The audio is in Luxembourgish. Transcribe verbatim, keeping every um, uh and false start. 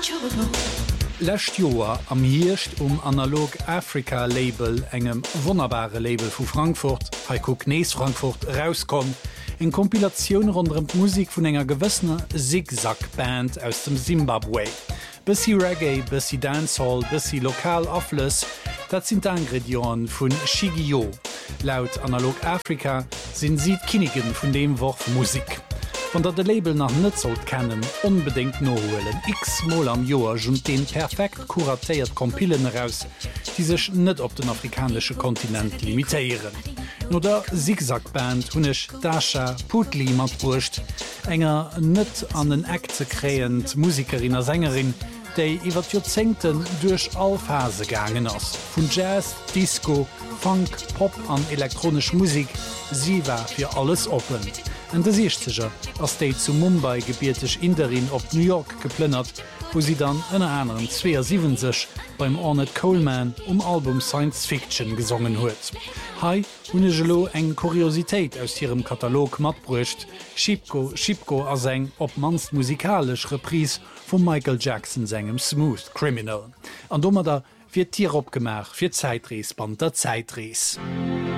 Lächt Joer am Hirscht um Analog Africa Label engem wunderbare Label vu Frankfurt, Heiko Knees Frankfurt rauskom, en Kompilatioun rondrem Musik vun enger gewëssener Zigzag-Band aus dem Zimbabwe. Bissi Reggae, bissi Dancehall, bissi lokal Affless, dat sind Ingredioen vun Shigio. Laut Analog Africa sinn siet Kinigen vun dem Wort Musik. Von der de Label nach Nëtzolt kennen, unbedingt nohoelen x Mol am Joer hun den perfekt kuratéiert Kompillen heraus, die sech net op den afrikanische Kontinent limitéieren. No der Zigzag-Band hunnech Dasha Putli mat brucht, enger net an den Äck ze kräend Musikerin a Sängerin, déi iwwer Jozenten duch all Phase gangen ass. Vun Jazz, Disco, Funk, Pop an elektronisch Musik, sie war fir alles open. En de Seechteger ass déi zu Mumbai gebiertech Inderin op New York geplënnert, wo sie dann ënner anderen zweiundsiebzig beim Ornette Coleman um Album Science Fiction gesungen huet. Hai hunne gelo eng Kuriositéit aus hirem Katalog mat brucht, Shipko Shipko a seng op manst musikalisch Repris vum Michael Jackson segem Smooth Criminal. An dommer da fir Tier opgemach fir Zeitrees band der Zeitrees.